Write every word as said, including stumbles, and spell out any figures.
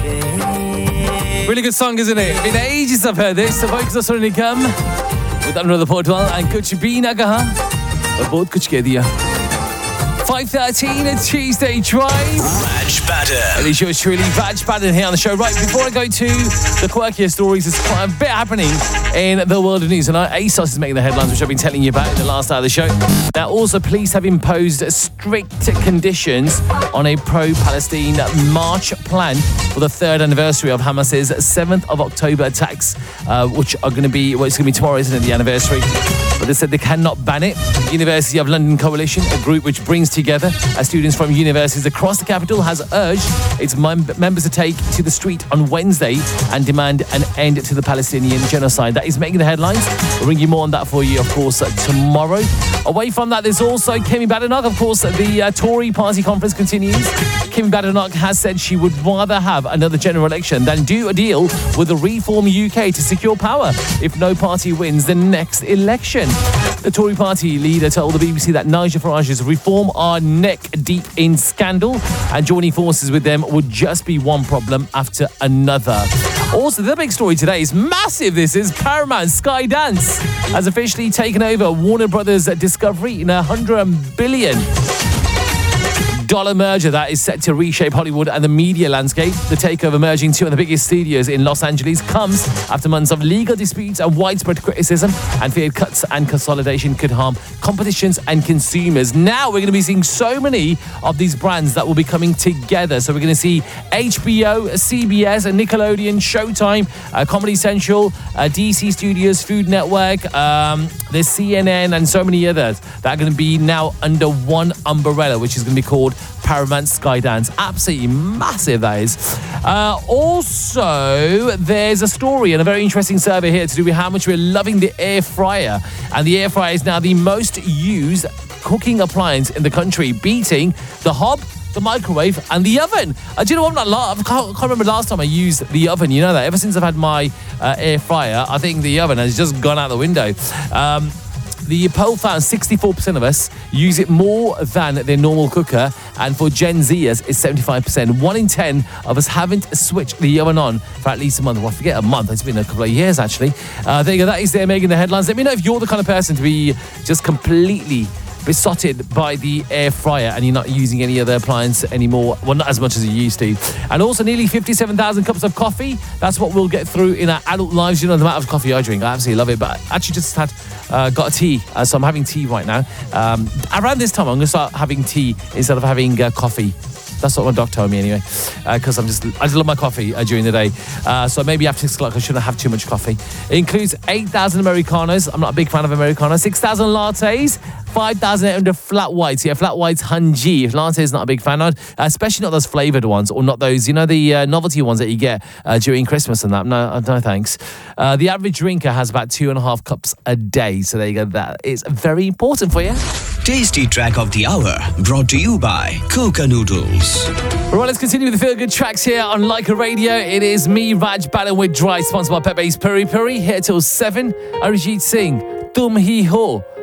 Really good song, isn't it? Been ages I've heard this. So focus on Sunny Come with Anurag Podwal and Kuch Bhi Na Kaha. और बहुत कुछ कह दिया. five thirteen, a Tuesday Drive. Raj Baden. It is yours truly, Raj Baden here on the show. Right, before I go to the quirkier stories, there's quite a bit happening in the world of news. And ASOS is making the headlines, which I've been telling you about in the last hour of the show. Now, also, police have imposed strict conditions on a pro-Palestine march plan for the third anniversary of Hamas's seventh of October attacks, uh, which are going to be, well, it's going to be tomorrow, isn't it, the anniversary? But they said they cannot ban it. University of London Coalition, a group which brings together students from universities across the capital, has urged its mem- members to take to the street on Wednesday and demand an end to the Palestinian genocide. That is making the headlines. We'll bring you more on that for you, of course, tomorrow. Away from that, there's also Kemi Badenoch. Of course, the uh, Tory party conference continues. Kemi Badenoch has said she would rather have another general election than do a deal with the Reform U K to secure power if no party wins the next election. The Tory party leader told the B B C that Nigel Farage's Reform are neck deep in scandal, and joining forces with them would just be one problem after another. Also, the big story today is massive. This is Paramount Skydance has officially taken over Warner Brothers Discovery in a hundred billion dollar merger that is set to reshape Hollywood and the media landscape. The takeover, merging two of the biggest studios in Los Angeles, comes after months of legal disputes and widespread criticism, and feared cuts and consolidation could harm competitions and consumers. Now we're going to be seeing so many of these brands that will be coming together. So we're going to see H B O, C B S, Nickelodeon, Showtime, uh, Comedy Central, uh, D C Studios, Food Network, um, there's C N N, and so many others that are going to be now under one umbrella, which is going to be called Paramount Skydance. Absolutely massive, that is. Uh, also, there's a story and a very interesting survey here to do with how much we're loving the air fryer. And the air fryer is now the most used cooking appliance in the country, beating the hob, the microwave, and the oven. Uh, do you know what? I'm not la- I can't, can't remember last time I used the oven. You know that? Ever since I've had my uh, air fryer, I think the oven has just gone out the window. Um, The poll found sixty-four percent of us use it more than their normal cooker, and for Gen Zers, it's seventy-five percent. One in ten of us haven't switched the oven on for at least a month. Well, I forget a month. It's been a couple of years, actually. Uh, there you go. That is there making the headlines. Let me know if you're the kind of person to be just completely besotted by the air fryer and you're not using any other appliance anymore. Well, not as much as you used to. And also nearly fifty-seven thousand cups of coffee. That's what we'll get through in our adult lives. You know the amount of coffee I drink. I absolutely love it. But I actually just had uh, got a tea. Uh, so I'm having tea right now. Um, around this time, I'm going to start having tea instead of having uh, coffee. That's what my doc told me anyway, because uh, I'm just I just love my coffee uh, during the day. Uh, so maybe after six o'clock I shouldn't have too much coffee. It includes eight thousand Americanos. I'm not a big fan of Americanos. six thousand lattes, five thousand eight hundred flat whites. Yeah, flat whites, Hanji. If latte is not a big fan of, uh, especially not those flavoured ones, or not those, you know, the uh, novelty ones that you get uh, during Christmas and that. No, no thanks. Uh, the average drinker has about two and a half cups a day. So there you go. That is very important for you. Tasty track of the hour, brought to you by Coca Noodles. Right, let's continue with the Feel Good tracks here on Leica Radio. It is me, Raj Baden, with Dry, sponsored by Pepe's Puri Puri. Here till seven. Arijit Singh, Tum Hi Ho.